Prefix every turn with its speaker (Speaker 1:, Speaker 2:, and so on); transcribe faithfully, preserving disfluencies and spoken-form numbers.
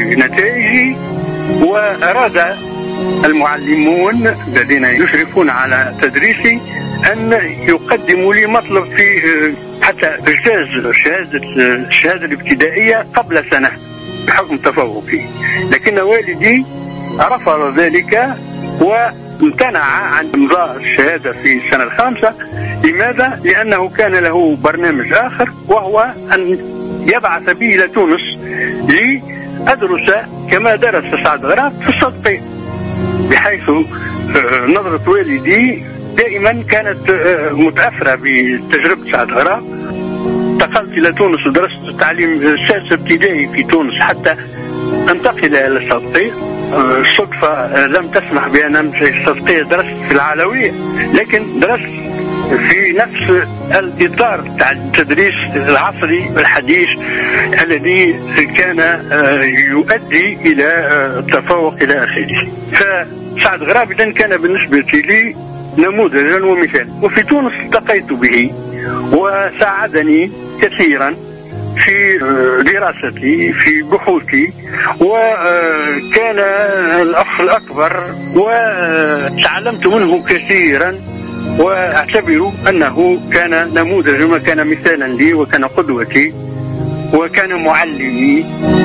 Speaker 1: بنتائجي، وأراد المعلمون الذين يشرفون على تدريسي أن يقدموا لي مطلب في حتى اجتاز شهادة الشهادة الابتدائية قبل سنة بحكم تفوقي، لكن والدي رفض ذلك وامتنع عن إمضاء الشهادة في السنة الخامسة. لماذا؟ لأنه كان له برنامج آخر، وهو أن يبعث بي إلى تونس لأدرس كما درس سعد غراب في الصدقي، بحيث نظرة والدي دائما كانت متأثرة بتجربة سعد غراب. انتقلت إلى تونس ودرست التعليم السادس ابتدائي في تونس حتى انتقل إلى الصدقي. الصدفة لم تسمح بأن أمشي الصدقية، درست في العلوية، لكن درست في نفس الإطار تاع التدريس العصري الحديث الذي كان يؤدي إلى التفوق إلى آخره. فسعد غراب إذن كان بالنسبة لي نموذجا ومثال، وفي تونس التقيت به وساعدني كثيرا في دراستي في بحوثي، وكان الأخ الأكبر وتعلمت منه كثيرا، واعتبر أنه كان نموذج وكان مثالا لي وكان قدوتي وكان معلمي.